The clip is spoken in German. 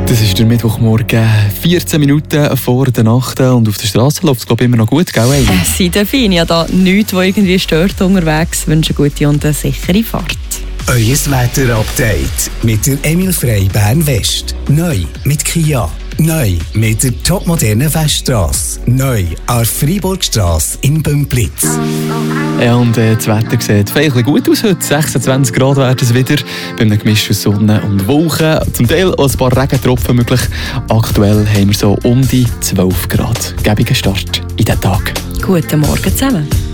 Das ist der Mittwochmorgen, 14 Minuten vor der Nacht und auf der Straße läuft es, glaube ich, immer noch gut, gell? Sie dürfen ja da nichts, was irgendwie stört unterwegs. Wünschen gute und eine sichere Fahrt. Euer Wetter-Update mit der Emil Frey Bern-West. Neu mit Kia. Neu mit der topmodernen Weststrasse. Neu an der Freiburgstrasse in Bümpliz. Ja, und das Wetter sieht vielleicht gut aus heute. 26 Grad werden es wieder, bei einem Gemisch aus Sonne und Wolken. Zum Teil auch ein paar Regentropfen möglich. Aktuell haben wir so um die 12 Grad. Gäbiger Start in den Tag. Guten Morgen zusammen.